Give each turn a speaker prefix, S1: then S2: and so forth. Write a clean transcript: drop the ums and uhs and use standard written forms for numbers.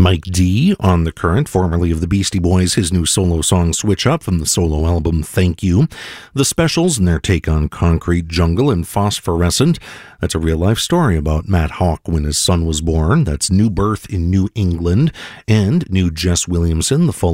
S1: Mike D on The Current, formerly of the Beastie Boys, his new solo song Switch Up from the solo album Thank You. The Specials and their take on Concrete Jungle and Phosphorescent. That's a real-life story about Matt Hawk when his son was born. That's New Birth in New England. And new Jess Williamson, the full